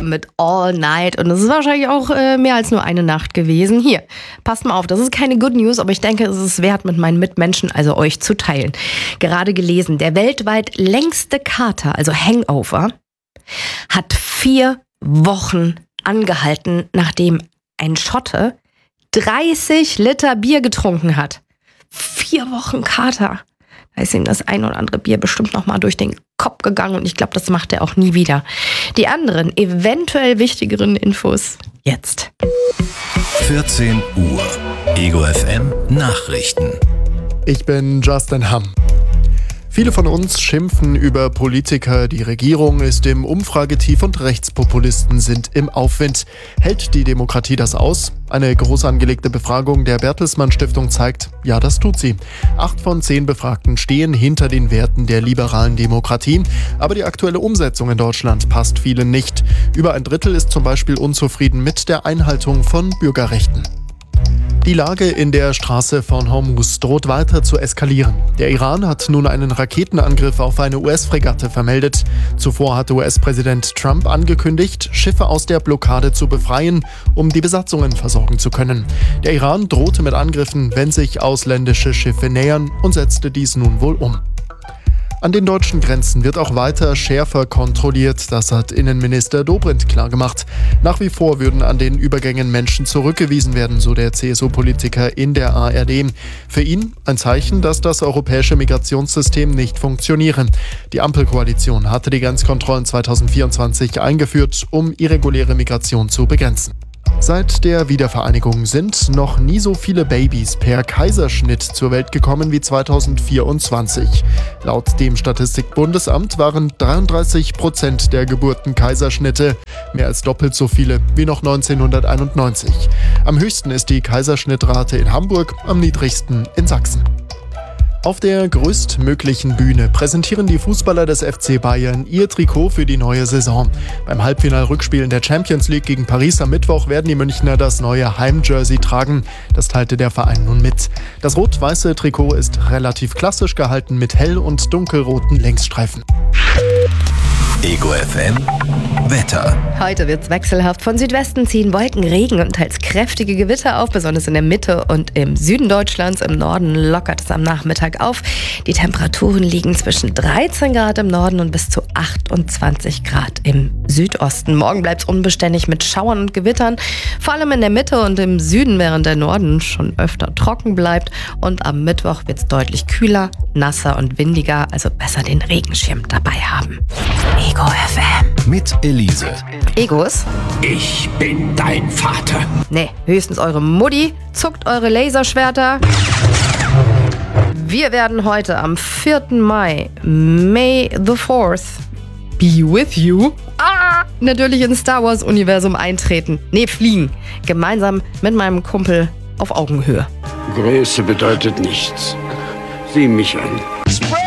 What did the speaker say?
mit All Night. Und es ist wahrscheinlich auch mehr als nur eine Nacht gewesen. Hier, passt mal auf, das ist keine Good News, aber ich denke, es ist wert, mit meinen Mitmenschen, also euch, zu teilen. Gerade gelesen, der weltweit längste Kater, also Hangover, hat 4 Wochen angehalten, nachdem ein Schotte 30 Liter Bier getrunken hat. 4 Wochen Kater. Da ist ihm das ein oder andere Bier bestimmt nochmal durch den Kopf gegangen und ich glaube, das macht er auch nie wieder. Die anderen, eventuell wichtigeren Infos jetzt. 14 Uhr. Ego FM Nachrichten. Ich bin Justin Hamm. Viele von uns schimpfen über Politiker, die Regierung ist im Umfragetief und Rechtspopulisten sind im Aufwind. Hält die Demokratie das aus? Eine groß angelegte Befragung der Bertelsmann Stiftung zeigt, ja, das tut sie. 8 von 10 Befragten stehen hinter den Werten der liberalen Demokratie. Aber die aktuelle Umsetzung in Deutschland passt vielen nicht. Über ein Drittel ist zum Beispiel unzufrieden mit der Einhaltung von Bürgerrechten. Die Lage in der Straße von Hormuz droht weiter zu eskalieren. Der Iran hat nun einen Raketenangriff auf eine US-Fregatte vermeldet. Zuvor hatte US-Präsident Trump angekündigt, Schiffe aus der Blockade zu befreien, um die Besatzungen versorgen zu können. Der Iran drohte mit Angriffen, wenn sich ausländische Schiffe nähern, und setzte dies nun wohl um. An den deutschen Grenzen wird auch weiter schärfer kontrolliert, das hat Innenminister Dobrindt klargemacht. Nach wie vor würden an den Übergängen Menschen zurückgewiesen werden, so der CSU-Politiker in der ARD. Für ihn ein Zeichen, dass das europäische Migrationssystem nicht funktioniere. Die Ampelkoalition hatte die Grenzkontrollen 2024 eingeführt, um irreguläre Migration zu begrenzen. Seit der Wiedervereinigung sind noch nie so viele Babys per Kaiserschnitt zur Welt gekommen wie 2024. Laut dem Statistikbundesamt waren 33% der Geburten Kaiserschnitte, mehr als doppelt so viele wie noch 1991. Am höchsten ist die Kaiserschnittrate in Hamburg, am niedrigsten in Sachsen. Auf der größtmöglichen Bühne präsentieren die Fußballer des FC Bayern ihr Trikot für die neue Saison. Beim Halbfinal-Rückspiel in der Champions League gegen Paris am Mittwoch werden die Münchner das neue Heimjersey tragen. Das teilte der Verein nun mit. Das rot-weiße Trikot ist relativ klassisch gehalten mit hell- und dunkelroten Längsstreifen. Ego FM Wetter. Heute wird's wechselhaft. Von Südwesten ziehen Wolken, Regen und teils kräftige Gewitter auf, besonders in der Mitte und im Süden Deutschlands. Im Norden lockert es am Nachmittag auf. Die Temperaturen liegen zwischen 13 Grad im Norden und bis zu 28 Grad im Südosten. Morgen bleibt's unbeständig mit Schauern und Gewittern, vor allem in der Mitte und im Süden, während der Norden schon öfter trocken bleibt. Und am Mittwoch wird's deutlich kühler, nasser und windiger, also besser den Regenschirm dabei haben. Ego FM. Mit Elise. Egos? Ich bin dein Vater. Nee, höchstens eure Mutti. Zuckt eure Laserschwerter. Wir werden heute am 4. Mai, May the 4th, be with you, natürlich ins Star Wars Universum eintreten. Nee, fliegen. Gemeinsam mit meinem Kumpel auf Augenhöhe. Größe bedeutet nichts. Sieh mich an.